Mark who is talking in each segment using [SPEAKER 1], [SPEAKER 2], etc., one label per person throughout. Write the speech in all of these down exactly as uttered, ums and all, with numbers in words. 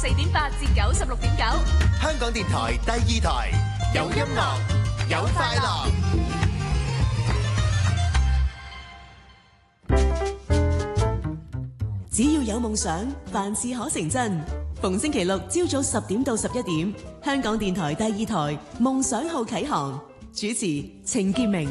[SPEAKER 1] 四點八至九十六點九，
[SPEAKER 2] 香港電台第二台，有音樂，有快樂。
[SPEAKER 3] 只要有夢想，凡事可成真。逢星期六朝早十點到十一點，香港電台第二台夢想號啟航，主持程潔明。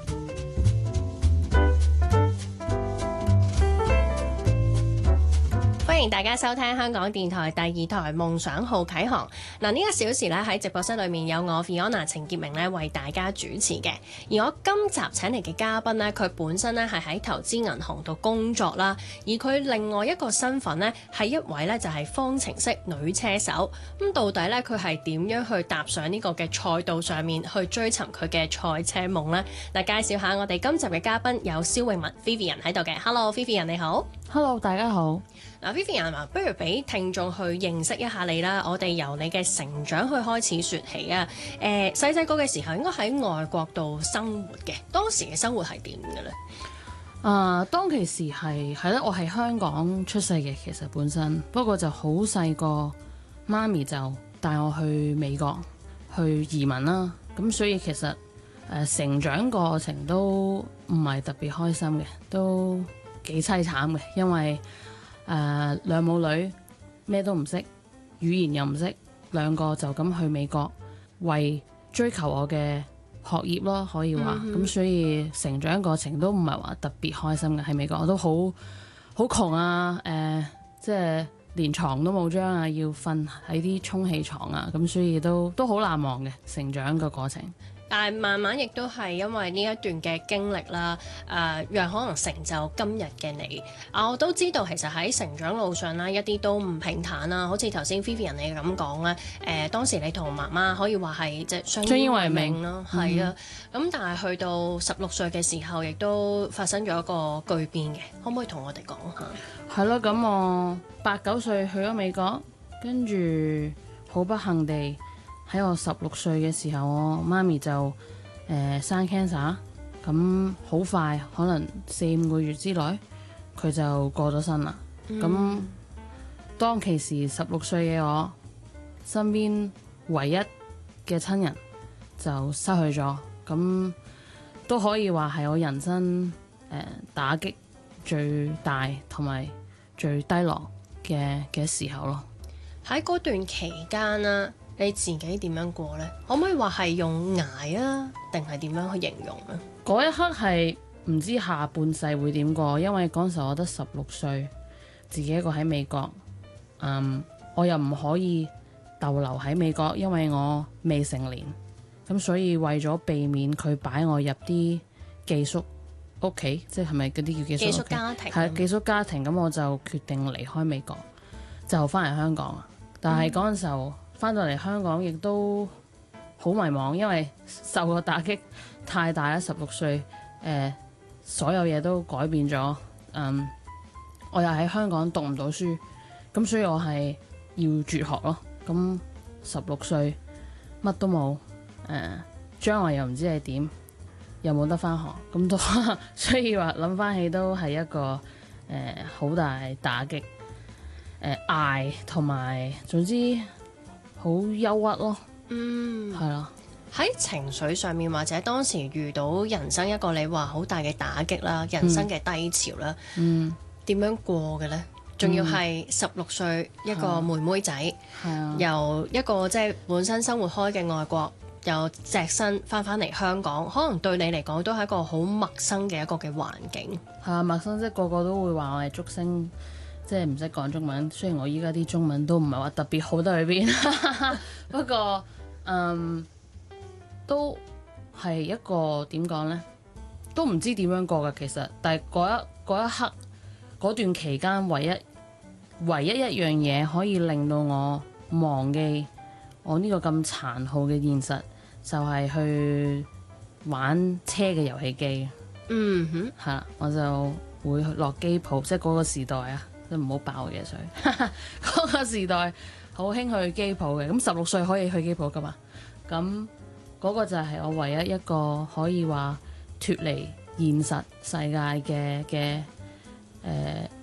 [SPEAKER 4] 歡迎大家收聽香港電台第二台夢想號啟航。嗱，呢個小時咧喺直播室裏面有我 Fiona 程潔明咧為大家主持嘅。而我今集請嚟嘅嘉賓咧，佢本身咧係喺投資銀行度工作啦，而佢另外一個身份咧係一位咧就係方程式女車手。咁到底咧佢係點樣去踏上呢個嘅賽道上面去追尋佢嘅賽車夢呢？嗱，介紹下我哋今集嘅嘉賓有蕭詠雯 Vivian 喺度嘅。Hello Vivian 你好。
[SPEAKER 5] Hello 大家好。
[SPEAKER 4] 嗱 Vivian 啊，不如俾聽眾去認識一下你啦。我哋由你嘅成長去開始說起啊。誒細細個嘅時候應該喺外國度生活嘅，當時嘅生活係點嘅咧？
[SPEAKER 5] 啊、uh, 當其時係係咧，我係香港出世嘅，其實本身不過就好細個，媽咪就帶我去美國去移民啦。咁所以其實誒、呃、成長過程都唔係特別開心嘅，都幾凄慘嘅，因為誒、uh, 兩母女咩都唔識，語言又唔識，兩個就咁去美國為追求我嘅學業咯，可以話咁、mm hmm. 所以成長過程都唔係話特別開心嘅。喺美國我都好好窮啊，誒、呃、即係連床都冇張啊，要瞓喺啲充氣床啊，咁所以都都好難忘嘅成長個過程。
[SPEAKER 4] 但係慢慢亦都係因為呢一段嘅經歷啦，誒、呃，讓可能成就今日嘅你。啊，我都知道其實喺成長路上啦，一啲都唔平坦啦。好似頭先 Vivian 你咁講咧，誒、呃，當時你同媽媽可以話係即係相依為命咯，係啊。咁、嗯、但係去到十六歲嘅時候，亦都發生咗一個巨變嘅，可唔可以同我哋講下？係
[SPEAKER 5] 咯，咁我八九歲去咗美國，跟住好不幸地，喺我十六歲嘅時候，我媽咪就誒、呃、生 cancer， 咁好快，可能四五個月之內，佢就過咗身啦。咁、嗯、當其時十六歲嘅我，身邊唯一嘅親人就失去咗，咁都可以話係我人生誒、呃、打擊最大同埋最低落嘅嘅時候咯。
[SPEAKER 4] 喺嗰段期間啦，你自己點樣過呢？可唔可以話係用捱啊，定係點樣去形容呢？
[SPEAKER 5] 嗰一刻係唔知下半世會點過，因為嗰陣時我得十六歲，自己一個喺美國，嗯，我又唔可以逗留喺美國，因為我未成年，咁所以為咗避免佢擺我入啲寄宿屋企，即係係咪嗰啲叫寄宿屋企？寄宿家庭。係寄宿家庭，咁我就決定離開美國，就翻嚟香港。但係嗰陣時候翻到嚟香港，亦都好迷茫，因為受個打擊太大啦。十六歲，誒、呃，所有嘢都改變咗。嗯，我又喺香港讀唔到書，咁所以我係要輟學咯。咁十六歲乜都冇，誒、呃，將來又唔知係點，又冇得翻學，咁都所以話諗翻起都係一個誒好、呃、大打擊。誒捱同埋，總之好憂鬱咯。嗯，係咯。
[SPEAKER 4] 喺情緒上面，或者當時遇到人生一個你話好大嘅打擊啦，人生嘅低潮啦，嗯，點樣過嘅呢？仲要係十六歲一個妹妹仔，係啊，由一個即係本身生活開嘅外國，又隻身翻返嚟香港，可能對你嚟講都係一個好陌生嘅一個嘅環境。
[SPEAKER 5] 係啊，陌生，即係個個都會話我係竹升。即係唔識講中文，雖然我依家啲中文都唔係話特別好得去邊，不過嗯都係一個點講呢？都唔知點樣過㗎其實。但係嗰一嗰一刻嗰段期間，唯一唯一一樣嘢可以令到我忘記我呢個咁殘酷嘅現實，就係、是、去玩車嘅遊戲機。嗯哼，係啦，我就會落機鋪，即係嗰個時代啊。都唔好爆我嘢水，嗰個時代好興去機鋪嘅，咁十六歲可以去機鋪噶嘛？咁嗰個就係我唯一一個可以話脫離現實世界嘅嘅誒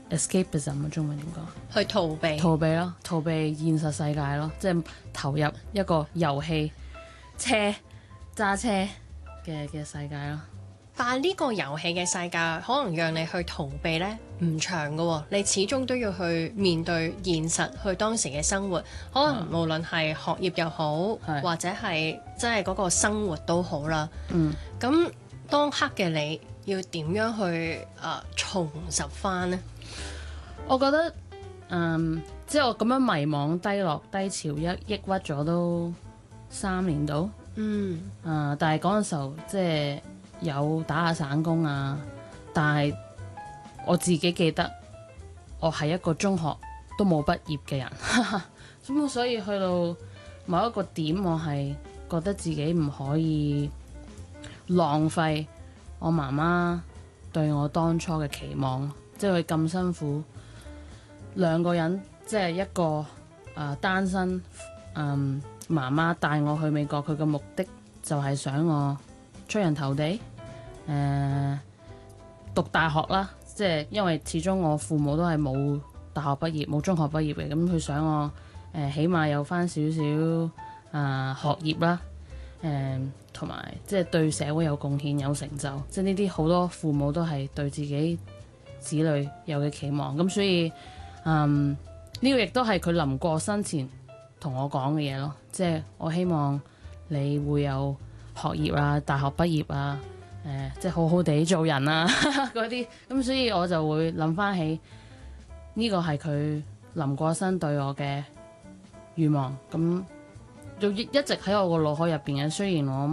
[SPEAKER 5] escapism 中文點講？
[SPEAKER 4] 去逃避，
[SPEAKER 5] 逃避咯，逃避現實世界咯，即係投入一個遊戲車揸車嘅嘅世界咯。
[SPEAKER 4] 但係呢個遊戲嘅世界可能讓你去逃避呢唔長㗎喎，你始終都要去面對現實，去當時嘅生活。可能無論係學業又好，
[SPEAKER 5] 嗯、
[SPEAKER 4] 或者係即係嗰個生活都好啦。
[SPEAKER 5] 嗯，
[SPEAKER 4] 咁當刻嘅你要點樣去誒、呃、重拾翻呢？
[SPEAKER 5] 我覺得，嗯，即係我咁樣迷茫、低落、低潮、一抑鬱咗都三年到。
[SPEAKER 4] 嗯。
[SPEAKER 5] 啊、呃！但係嗰陣時候即係有打下散工啊，但係我自己記得，我係一個中學都冇畢業嘅人，咁所以去到某一個點，我係覺得自己唔可以浪費我媽媽對我當初嘅期望，即係佢咁辛苦。兩個人即係一個誒、呃、單身，嗯，媽媽帶我去美國，佢嘅目的就係想我出人頭地，誒、呃、讀大學啦，即係因為始終我父母都係冇大學畢業，冇中學畢業嘅，咁佢想我誒、呃、起碼有返少少啊學業啦，誒同埋即係對社會有貢獻有成就，即係呢啲好多父母都係對自己子女有嘅期望，咁所以。嗯，呢個亦都係佢臨過身前同我講嘅嘢咯，即係我希望你會有學業啊、大學畢業啊，誒、呃，即係好好地做人啊嗰啲，咁所以我就會諗翻起呢個係佢臨過身對我嘅願望，咁就一直喺我個腦海入邊嘅，雖然我